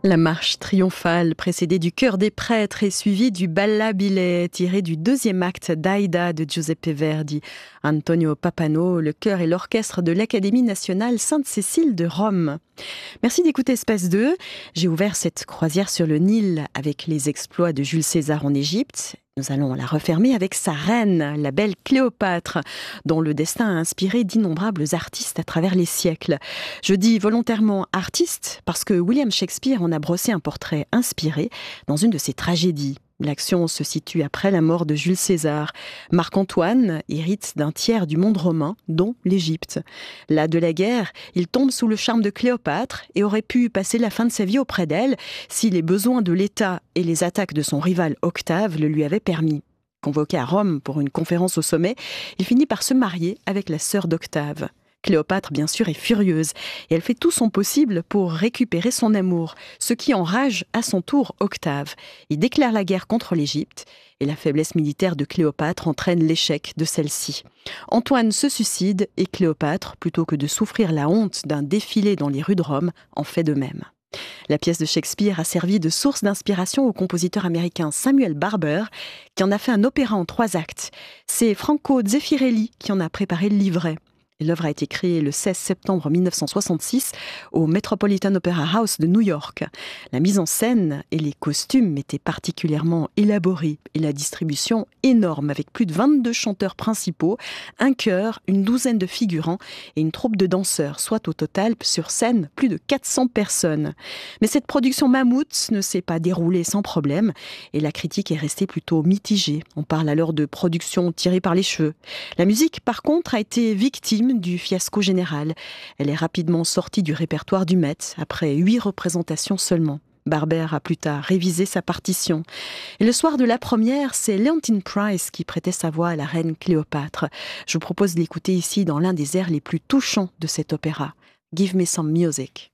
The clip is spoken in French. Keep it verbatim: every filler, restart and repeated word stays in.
La marche triomphale précédée du chœur des prêtres et suivie du Ballabile tiré du deuxième acte d'Aïda de Giuseppe Verdi. Antonio Pappano, le chœur et l'orchestre de l'Académie nationale Sainte-Cécile de Rome. Merci d'écouter Espace deux. J'ai ouvert cette croisière sur le Nil avec les exploits de Jules César en Égypte. Nous allons la refermer avec sa reine, la belle Cléopâtre, dont le destin a inspiré d'innombrables artistes à travers les siècles. Je dis volontairement artiste parce que William Shakespeare en a brossé un portrait inspiré dans une de ses tragédies. L'action se situe après la mort de Jules César. Marc-Antoine hérite d'un tiers du monde romain, dont l'Égypte. Là de la guerre, il tombe sous le charme de Cléopâtre et aurait pu passer la fin de sa vie auprès d'elle si les besoins de l'État et les attaques de son rival Octave le lui avaient permis. Convoqué à Rome pour une conférence au sommet, il finit par se marier avec la sœur d'Octave. Cléopâtre, bien sûr, est furieuse et elle fait tout son possible pour récupérer son amour, ce qui enrage à son tour Octave. Il déclare la guerre contre l'Égypte et la faiblesse militaire de Cléopâtre entraîne l'échec de celle-ci. Antoine se suicide et Cléopâtre, plutôt que de souffrir la honte d'un défilé dans les rues de Rome, en fait de même. La pièce de Shakespeare a servi de source d'inspiration au compositeur américain Samuel Barber, qui en a fait un opéra en trois actes. C'est Franco Zeffirelli qui en a préparé le livret. L'œuvre a été créée le seize septembre mille neuf cent soixante-six au Metropolitan Opera House de New York. La mise en scène et les costumes étaient particulièrement élaborés et la distribution énorme avec plus de vingt-deux chanteurs principaux, un chœur, une douzaine de figurants et une troupe de danseurs, soit au total sur scène plus de quatre cents personnes. Mais cette production mammouth ne s'est pas déroulée sans problème et la critique est restée plutôt mitigée. On parle alors de production tirée par les cheveux. La musique, par contre, a été victime du fiasco général. Elle est rapidement sortie du répertoire du Met après huit représentations seulement. Barber a plus tard révisé sa partition. Et le soir de la première, c'est Leontyne Price qui prêtait sa voix à la reine Cléopâtre. Je vous propose d'écouter ici dans l'un des airs les plus touchants de cet opéra. Give me some music.